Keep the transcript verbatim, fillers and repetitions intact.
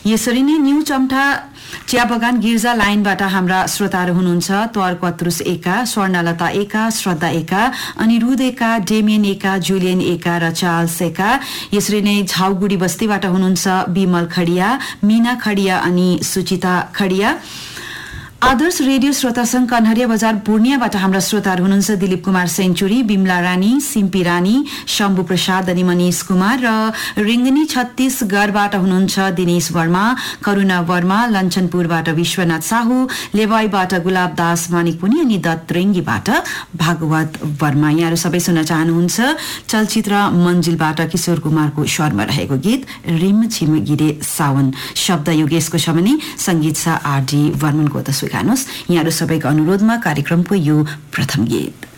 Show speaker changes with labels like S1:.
S1: यसरी नै न्यू चम्ठा चिया बगान गिर्जा लाइनबाट हाम्रा श्रोताहरू हुनुहुन्छ। त्वर कत्रुस एका, स्वर्णलता एका, श्रद्धा एका, अनिरुद्ध एका, डेमियन एका, जुलियन एका र चार्ल्स एका। यसरी नै झाउगुडी बस्तीबाट हुनुहुन्छ विमल खडिया, मीना खडिया अनि सुचिता खडिया। आदर्श रेडियो श्रोता संघ कन्हरिया बजार पूर्णियाबाट हाम्रा श्रोताहरू हुनुहुन्छ दिलीप कुमार सेन्चुरी, बिमला रानी, सिम्पी रानी, शम्भु प्रसाद अनि मनिष कुमार र रिङ्गनी छत्तीसगढ़बाट हुनुहुन्छ दिनेश वर्मा, करुणा वर्मा, लन्छनपुरबाट विश्वनाथ साहू, लेवाईबाट गुलाब दास मानिकपुनी अनि दत्रेङ्गीबाट भागवत वर्मा। यहाँहरू सबै सुन्न चाहनुहुन्छ चलचित्र मन्जिलबाट किशोर कुमारको स्वरमा रहेको गीत रिम छिम गिरे सावन। शब्द योगेशको छ भने संगीत छ आरडी वर्मनको। त स्वीकार्नुहोस् यहाँहरू सबैको अनुरोधमा कार्यक्रमको यो प्रथम गीत।